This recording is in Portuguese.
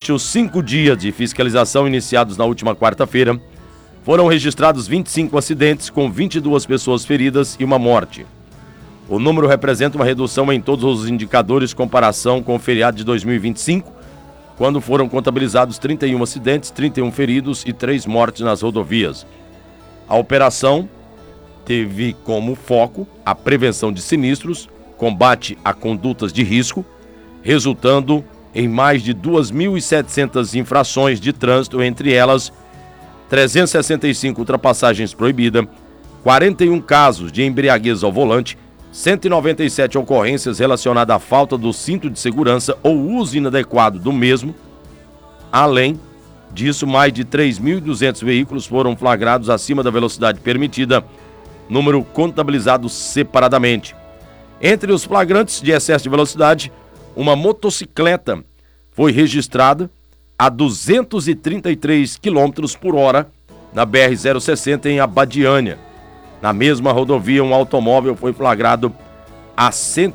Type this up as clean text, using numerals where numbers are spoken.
Durante os 5 dias de fiscalização iniciados na última quarta-feira, foram registrados 25 acidentes com 22 pessoas feridas e uma morte. O número representa uma redução em todos os indicadores em comparação com o feriado de 2025, quando foram contabilizados 31 acidentes, 31 feridos e 3 mortes nas rodovias. A operação teve como foco a prevenção de sinistros, combate a condutas de risco, resultando em mais de 2.700 infrações de trânsito, entre elas 365 ultrapassagens proibidas, 41 casos de embriaguez ao volante, 197 ocorrências relacionadas à falta do cinto de segurança ou uso inadequado do mesmo. Além disso, mais de 3.200 veículos foram flagrados acima da velocidade permitida, número contabilizado separadamente. Entre os flagrantes de excesso de velocidade, uma motocicleta foi registrada a 233 km por hora na BR-060 em Abadiânia. Na mesma rodovia, um automóvel foi flagrado a 100